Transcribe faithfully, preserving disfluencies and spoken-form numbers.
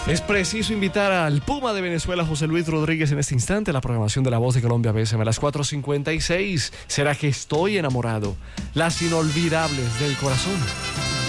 Es preciso invitar al Puma de Venezuela, José Luis Rodríguez, en este instante. La programación de La Voz de Colombia, B S M, a las cuatro cincuenta y seis. ¿Será que estoy enamorado? Las inolvidables del corazón.